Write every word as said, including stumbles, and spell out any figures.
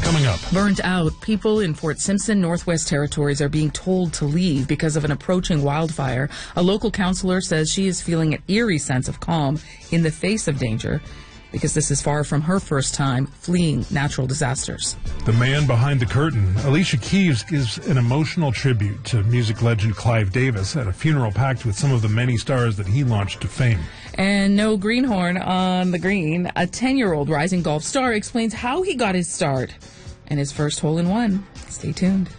Coming up. Burnt out. People in Fort Simpson, Northwest Territories are being told to leave because of an approaching wildfire. A local councillor says she is feeling an eerie sense of calm in the face of danger because this is far from her first time fleeing natural disasters. The man behind the curtain, Alicia Keys, gives an emotional tribute to music legend Clive Davis at a funeral packed with some of the many stars that he launched to fame. And no greenhorn on the green. A ten-year-old rising golf star explains how he got his start and his first hole-in-one. Stay tuned.